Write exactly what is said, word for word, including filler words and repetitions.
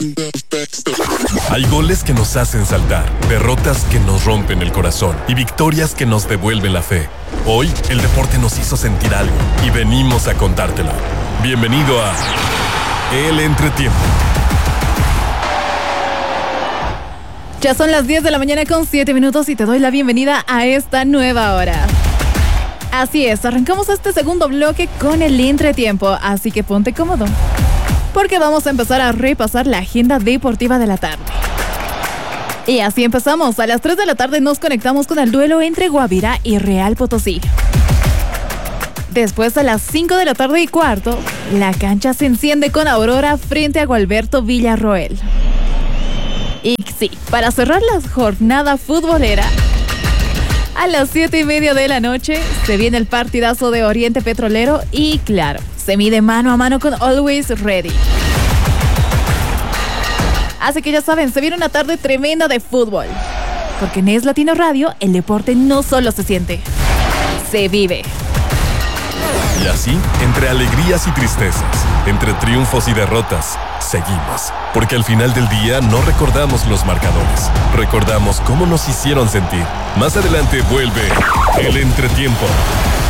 Hay goles que nos hacen saltar, derrotas que nos rompen el corazón y victorias que nos devuelven la fe. Hoy, el deporte nos hizo sentir algo y venimos a contártelo. Bienvenido a El Entretiempo. Ya son las diez de la mañana con siete minutos y te doy la bienvenida a esta nueva hora. Así es, arrancamos este segundo bloque con el entretiempo, así que ponte cómodo, porque vamos a empezar a repasar la agenda deportiva de la tarde. Y así empezamos, a las tres de la tarde nos conectamos con el duelo entre Guavirá y Real Potosí. Después a las cinco de la tarde y cuarto, la cancha se enciende con Aurora frente a Gualberto Villarroel. Y sí, para cerrar la jornada futbolera, a las siete y media de la noche se viene el partidazo de Oriente Petrolero y claro, se mide mano a mano con Always Ready. Así que ya saben, se viene una tarde tremenda de fútbol. Porque en Es Latino Radio, el deporte no solo se siente, se vive. Y así, entre alegrías y tristezas, entre triunfos y derrotas, seguimos. Porque al final del día no recordamos los marcadores, recordamos cómo nos hicieron sentir. Más adelante vuelve El Entretiempo.